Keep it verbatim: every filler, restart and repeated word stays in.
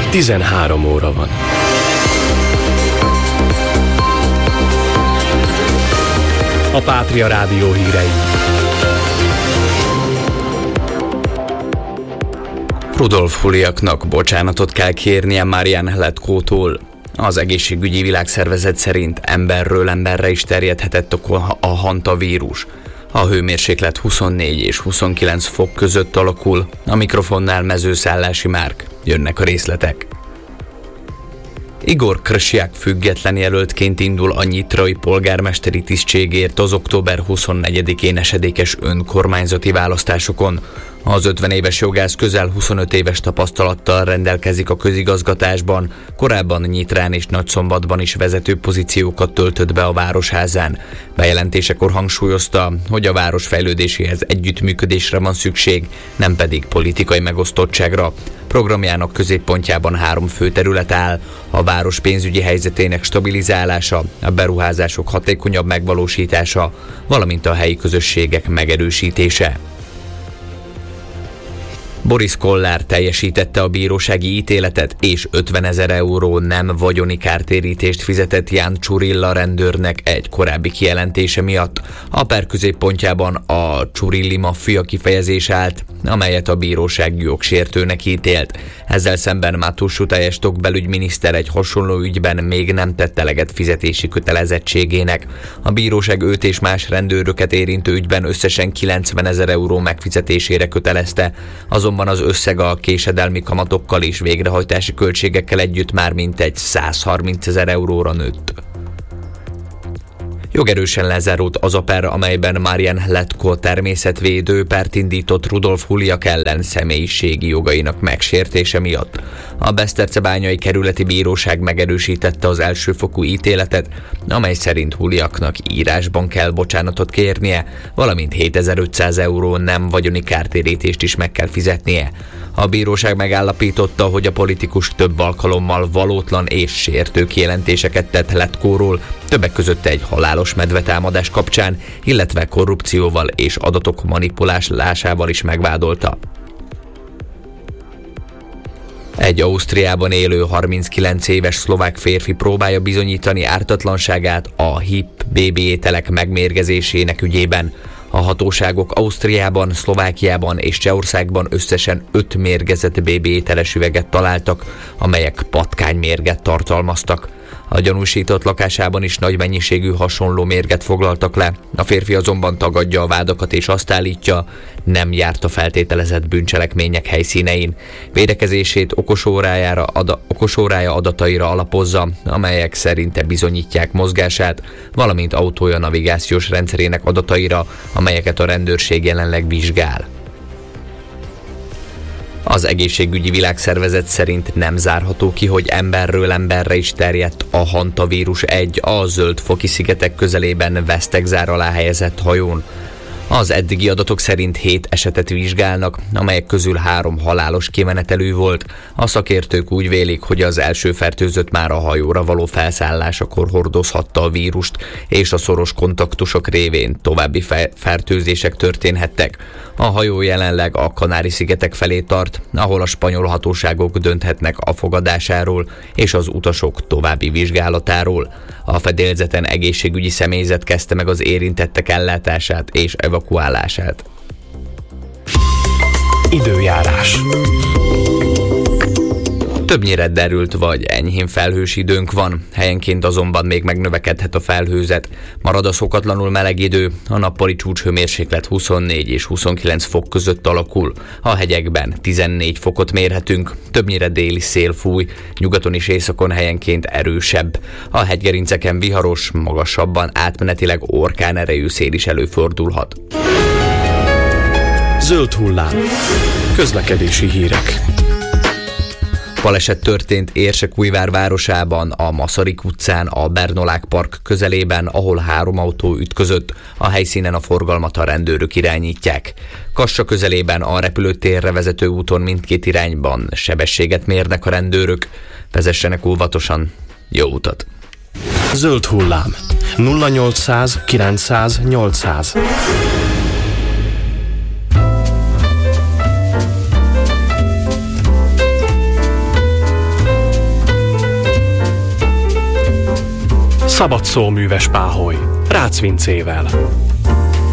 tizenhárom óra van. A Pátria Rádió hírei. Rudolf Huliaknak bocsánatot kell kérnie Marian Hletkótól. Az egészségügyi világszervezet szerint emberről emberre is terjedhetett a hantavírus. A hőmérséklet huszonnégy és huszonkilenc fok között alakul, a mikrofonnál Mező Szállási Márk. Jönnek a részletek. Igor Krsiak független jelöltként indul a nyitrai polgármesteri tisztségért az október huszonnegyedikén esedékes önkormányzati választásokon. Az ötven éves jogász közel huszonöt éves tapasztalattal rendelkezik a közigazgatásban, korábban Nyitrán és Nagyszombatban is vezető pozíciókat töltött be a Városházán. Bejelentésekor hangsúlyozta, hogy a város fejlődéséhez együttműködésre van szükség, nem pedig politikai megosztottságra. Programjának középpontjában három fő terület áll: a város pénzügyi helyzetének stabilizálása, a beruházások hatékonyabb megvalósítása, valamint a helyi közösségek megerősítése. Boris Kollár teljesítette a bírósági ítéletet, és ötvenezer euró nem vagyoni kártérítést fizetett Jan Csurilla rendőrnek egy korábbi kijelentése miatt. A per középpontjában a Csurilli maffia kifejezés állt, amelyet a bíróság jogsértőnek ítélt. Ezzel szemben Mátus Utajesztok belügyminiszter egy hasonló ügyben még nem tett eleget fizetési kötelezettségének. A bíróság őt és más rendőröket érintő ügyben összesen kilencvenezer euró megfizetésére kötelezte, azonban az összeg a késedelmi kamatokkal és végrehajtási költségekkel együtt már mintegy százharmincezer euróra nőtt. Jogerősen lezárult az a per, amelyben Marian Hletko természetvédő pert indított Rudolf Huliak ellen személyiségi jogainak megsértése miatt. A Besztercebányai kerületi bíróság megerősítette az elsőfokú ítéletet, amely szerint Huliaknak írásban kell bocsánatot kérnie, valamint hétezer-ötszáz euró nem vagyoni kártérítést is meg kell fizetnie. A bíróság megállapította, hogy a politikus több alkalommal valótlan és sértő kijelentéseket tett Hletkóról, többek között egy halálos medvetámadás kapcsán, illetve korrupcióval és adatok manipulálásával is megvádolta. Egy Ausztriában élő harminckilenc éves szlovák férfi próbálja bizonyítani ártatlanságát a hip bé bé ételek megmérgezésének ügyében. A hatóságok Ausztriában, Szlovákiában és Csehországban összesen öt mérgezett bé bé ételes üveget találtak, amelyek patkánymérget tartalmaztak. A gyanúsított lakásában is nagy mennyiségű hasonló mérget foglaltak le. A férfi azonban tagadja a vádakat és azt állítja, nem járt a feltételezett bűncselekmények helyszínein. Védekezését okosórájára ada, okosórája adataira alapozza, amelyek szerinte bizonyítják mozgását, valamint autója navigációs rendszerének adataira, amelyeket a rendőrség jelenleg vizsgál. Az egészségügyi világszervezet szerint nem zárható ki, hogy emberről emberre is terjedt a hantavírus egy a Zöld-foki szigetek közelében Vesztegzár alá helyezett hajón. Az eddigi adatok szerint hét esetet vizsgálnak, amelyek közül három halálos kimenetelű volt. A szakértők úgy vélik, hogy az első fertőzött már a hajóra való felszállásakor hordozhatta a vírust, és a szoros kontaktusok révén további fe- fertőzések történhettek. A hajó jelenleg a Kanári-szigetek felé tart, ahol a spanyol hatóságok dönthetnek a fogadásáról és az utasok további vizsgálatáról. A fedélzeten egészségügyi személyzet kezdte meg az érintettek ellátását és evakuálását. Időjárás. Többnyire derült vagy enyhén felhős időnk van, helyenként azonban még megnövekedhet a felhőzet. Marad a szokatlanul meleg idő, a nappali csúcshőmérséklet huszonnégy és huszonkilenc fok között alakul. A hegyekben tizennégy fokot mérhetünk, többnyire déli szél fúj, nyugaton és északon helyenként erősebb. A hegygerinceken viharos, magasabban átmenetileg orkán erejű szél is előfordulhat. Zöld hullám. Közlekedési hírek. Baleset történt Érsekújvár városában, a Masaryk utcán, a Bernolák park közelében, ahol három autó ütközött. A helyszínen a forgalmat a rendőrök irányítják. Kassa közelében a repülőtérre vezető úton mindkét irányban sebességet mérnek a rendőrök. Vezessenek óvatosan. Jó utat! Zöld hullám. nulla nyolcszáz kilencszáz nyolcszáz. Szabad szó műves páholy, Rácz Vincével.